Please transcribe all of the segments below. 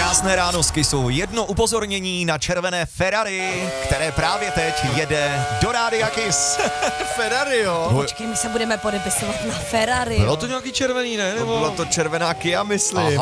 Krásné ráno z Kissu. Jedno upozornění na červené Ferrari, které právě teď jede do Rádia Kiss. Ferrari, jo? Počkej, my se budeme podepisovat na Ferrari. Bylo to nějaký červený, ne? Nebo... Bylo to červená Kia, myslím.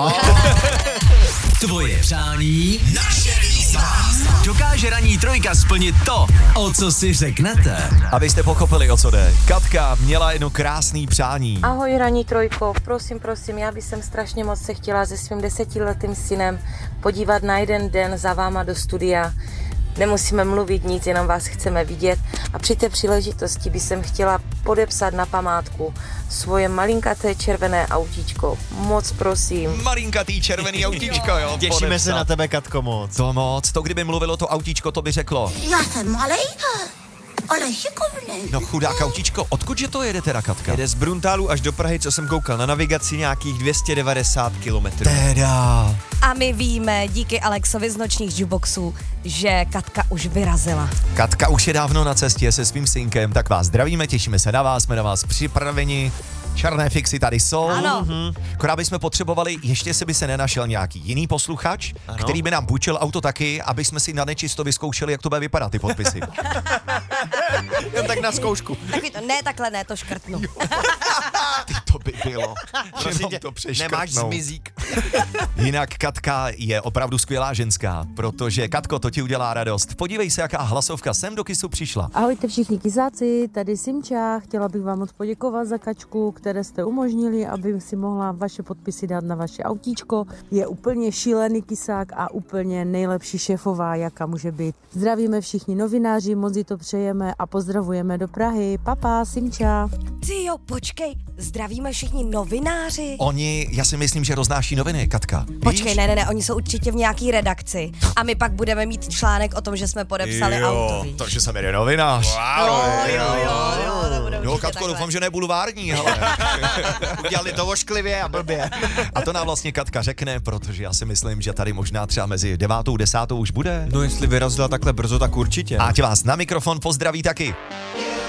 Tvoje přání, naše výzva. Dokáže ranní trojka splnit to, o co si řeknete. Abyste pochopili, o co jde. Katka měla jedno krásný přání. Ahoj ranní trojko, prosím, já bych strašně moc se chtěla se svým 10letým synem podívat na jeden den za váma do studia. Nemusíme mluvit nic, jenom vás chceme vidět a při té příležitosti bych chtěla podepsat na památku svoje malinkaté červené autíčko. Moc prosím. Malinkatý červený autíčko, jo. Těšíme se na tebe, Katko, moc. To moc, to kdyby mluvilo to autíčko, to by řeklo. Já jsem malej, ale šikovnej. No chudák autíčko, odkudže to jede teda, Katka? Jede z Bruntálu až do Prahy, co jsem koukal na navigaci, nějakých 290 kilometrů. Teda. A my víme, díky Alexovi z nočních jukeboxů, že Katka už vyrazila. Katka už je dávno na cestě se svým synkem, tak vás zdravíme, těšíme se na vás, jsme na vás připraveni. Černé fixy tady jsou. Ano. Akorát bychom potřebovali, ještě se by se nenašel nějaký jiný posluchač, který by nám půjčil auto taky, aby jsme si na nečisto vyzkoušeli, jak to bude vypadat, ty podpisy. Jen tak na zkoušku. Takový to, ne takhle, ne, to škrtnu. Ty to by bylo. Prosím tě, to nemáš zmizík. Jinak Katka je opravdu skvělá ženská, protože Katko, to ti udělá radost. Podívej se, jaká hlasovka sem do Kissu přišla. Ahojte všichni kisáci, tady Simča, chtěla bych vám moc poděkovat za kačku, které jste umožnili, aby si mohla vaše podpisy dát na vaše autíčko. Je úplně šílený kysák a úplně nejlepší šéfová, jaká může být. Zdravíme všichni novináři, moc jí to přejeme a pozdravujeme do Prahy. Papa, Simča. Ty jo, počkej, zdravíme všichni novináři. Oni, já si myslím, že roznáší noviny, Katka. Počkej, ne, oni jsou určitě v nějaký redakci a my pak budeme mít článek o tom, že jsme podepsali auto, víš. Takže jsem jeden novinář. Nebude Jo, určitě Katko, takhle. doufám, že ne bulvární, hele. Udělali to ošklivě a blbě. A to nám vlastně Katka řekne, protože já si myslím, že tady možná třeba mezi 9. a 10. už bude. No jestli vyrazila takhle brzo, tak určitě. A tě vás na mikrofon pozdraví taky.